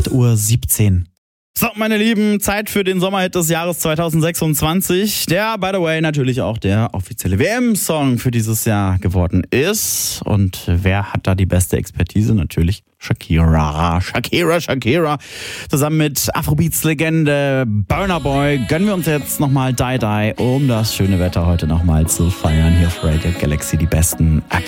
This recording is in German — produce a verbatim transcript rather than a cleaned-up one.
acht Uhr siebzehn. So, meine Lieben, Zeit für den Sommerhit des Jahres zwanzig sechsundzwanzig, der, by the way, natürlich auch der offizielle W M-Song für dieses Jahr geworden ist. Und wer hat da die beste Expertise? Natürlich Shakira. Shakira, Shakira. Zusammen mit Afrobeats-Legende Burna Boy gönnen wir uns jetzt nochmal Die Die, um das schöne Wetter heute nochmal zu feiern. Hier auf Radio Galaxy die besten aktuellen